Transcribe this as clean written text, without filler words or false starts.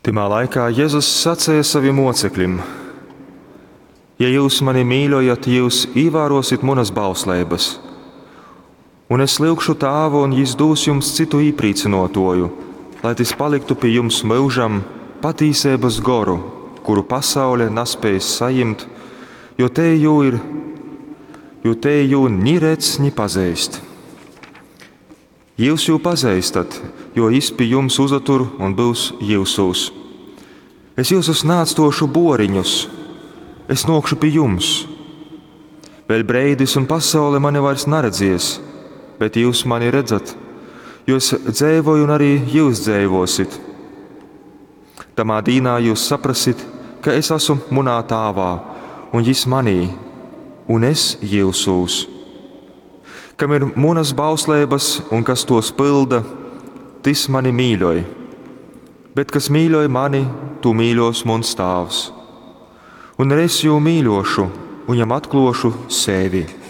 Timā laikā Jēzus sacīja saviem mocekļiem: Ja jūs mani mīļojat, jūs ievērosit manas bauslības. Un es lūgšu Tēvu, un Viņš dos jums citu īpriecinotoju, lai tas paliktu pie jums mūžam, patiesības goru, kuru pasaule nespējas saņemt, jo te jū ni redz, ni pazīst. Jūs jau pazīstat, jo Viņš pie jums uzatur un būs jūsos. Es jūsos nāctošu boriņus, es nokšu pie jums. Vēl breidis un pasaule mani vairs neredzēs, bet jūs mani redzat, jo es dzīvoju un arī jūs dzīvosit. Tamā dīnā jūs saprasit, ka es esmu munā Tāvā, un Viņš manī, un es jūsos. Kam ir munas bauslības un kas tos pilda, tas mani mīļoja. Bet kas mīļoja mani, tu mīļos mans Tēvs. Un es jū mīļošu un jam atklošu sevi.